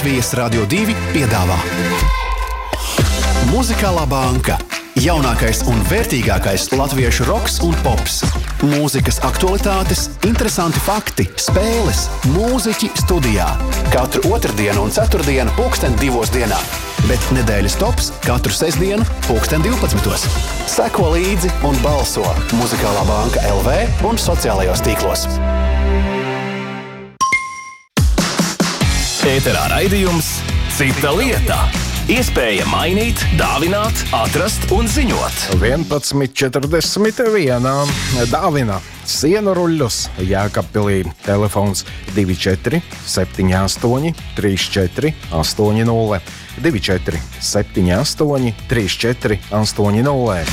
Latvijas Radio 2 piedāvā Muzikālā banka. Jaunākais un vērtīgākais latviešu roks un pops. Mūzikas aktualitātes, interesanti fakti, spēles, mūziķi studijā. Katru otrdienu un ceturtdienu 2:00 bet nedēļas tops katru sestdienu 12:00. Seko līdzi un balso Muzikālā banka LV un sociālajos tīklos. Ēterā raidījums Cita lieta. Iespēja mainīt, dāvināt, atrast un ziņot. 11:41. Dāvina sienu ruļļus Jēkabpilī. Telefons 24 78 34 80. 24 78 34 80.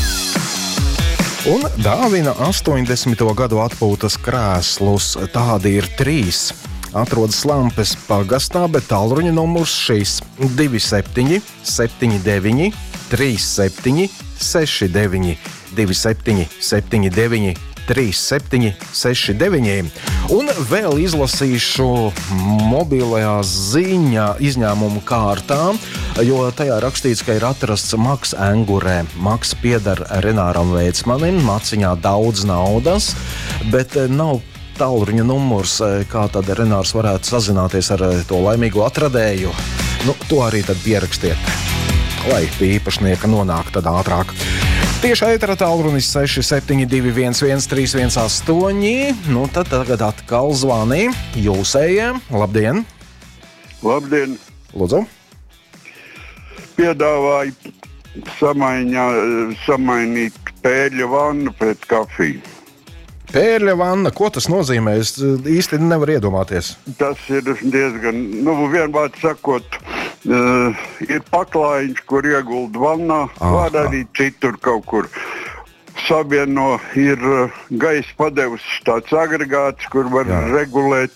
Un dāvina 80. gadu atpūtas krēslus. Tādi ir 3. Atrodas Lampes pagastā, bet tālruņa numurs šīs 27 79 37 69 27 79 37 69. Un vēl izlasīšu mobilajā ziņā izņēmumu kārtā, jo tajā rakstīts, ka ir atrasts Maks Engurē. Maks pieder Renāram Veicmanim, maciņā daudz naudas, bet nav tālruņa numurs, kā tad Renārs varētu sazināties ar to laimīgo atradēju. To arī tad pierakstiet, lai pie īpašnieka nonāk tad ātrāk. Tieši ētera tālrunis 6721 1318. Tad tagad atkal zvani jūsējiem. Labdien! Labdien! Lūdzu! Piedāvāju samainīt pēļa vannu pret kafiju. Pērļa vanna, ko tas nozīmē? Es īsti nevaru iedomāties. Tas ir diezgan, vienmēr sakot, ir paklājiņš, kur iegulda vannā, var arī citur kaut kur savieno, ir gaisa padeves tāds agregāts, kur var regulēt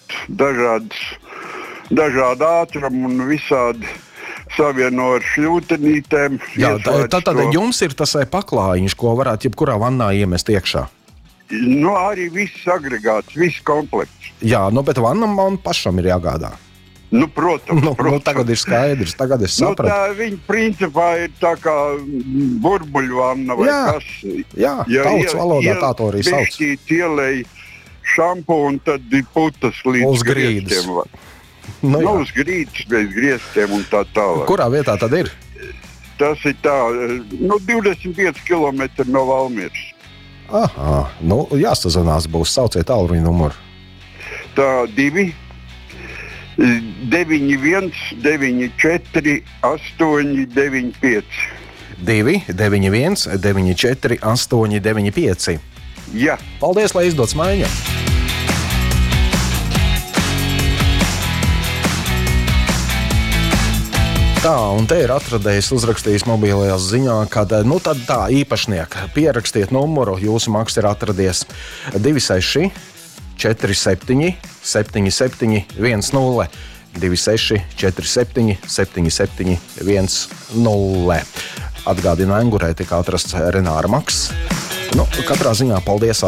dažādu ātrumu un visādi savieno ar šļūtenītēm. Jā, tad jums ir tas paklājiņš, ko varētu jebkurā vannā iemest iekšā. Arī viss agregāts, viss komplekts. Jā, bet vannam man pašam ir jāgādā. Protams. Tagad ir skaidrs, tagad es sapratu. Tā viņa principā ir tā kā burbuļvanna vai kas. Jā, tautas valodā tā to arī sauc. Ielēj šampu un tad putas līdz griestiem. Uz grīdas, bez griestiem un tā tālāk. Kurā vietā tad ir? Tas ir tā, 25 km no Valmieras. Aha, jāsazvanās būs, sauciet tālruņa numuru. Tā 2 91 94 895. 2 91 94 895. Jā. Paldies, lai izdodas maiņa. Tā, un te ir atradējis uzrakstījis mobilajā ziņā, ka tad tā īpašnieka pierakstiet numuru, jūsu maks ir atradies 26 47 77 10 26 47 77 10. Atgādina, Engurē tika atrasts Renāra Maks. Katrā ziņā paldies